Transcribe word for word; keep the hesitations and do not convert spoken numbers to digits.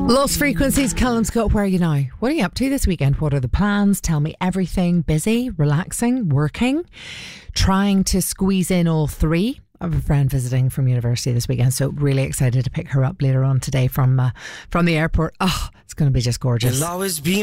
Lost Frequencies, Callum Scott, where are you now? What are you up to this weekend? What are the plans? Tell me everything. Busy, relaxing, working, trying to squeeze in all three. I have a friend visiting from university this weekend, so really excited to pick her up later on today from uh, from the airport. Oh, it's going to be just gorgeous. You'll always be